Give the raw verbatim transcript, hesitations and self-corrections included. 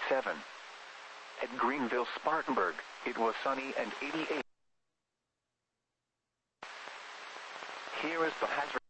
eighty-seven. At Greenville Spartanburg, it was sunny and eighty-eight. Here is the hazard.